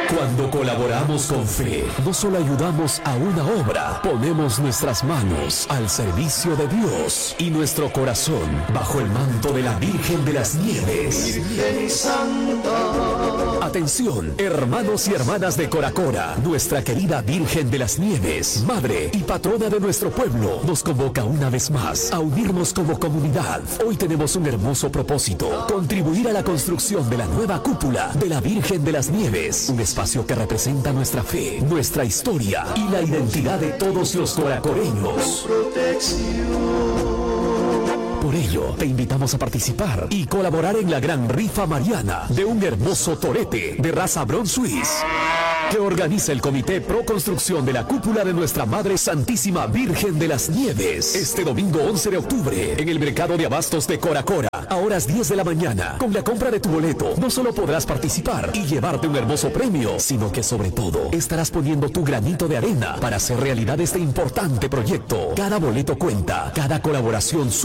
Cuando colaboramos con fe, no solo ayudamos a una obra, ponemos nuestras manos al servicio de Dios y nuestro corazón bajo el manto de la Virgen de las Nieves. Virgen Santa. Atención, hermanos y hermanas de Coracora, nuestra querida Virgen de las Nieves, madre y patrona de nuestro pueblo, nos convoca una vez más a unirnos como comunidad. Hoy tenemos un hermoso propósito: contribuir a la construcción de la nueva cúpula de la Virgen de las Nieves, un espacio que representa nuestra fe, nuestra historia y la identidad de todos los coracoreños. Por ello, te invitamos a participar y colaborar en la gran rifa mariana de un hermoso torete de raza Bron Suisse que organiza el Comité Pro Construcción de la Cúpula de Nuestra Madre Santísima Virgen de las Nieves, este domingo 11 de octubre, en el Mercado de Abastos de Coracora, a horas 10 de la mañana. Con la compra de tu boleto, no solo podrás participar y llevarte un hermoso premio, sino que sobre todo, estarás poniendo tu granito de arena para hacer realidad este importante proyecto. Cada boleto cuenta, cada colaboración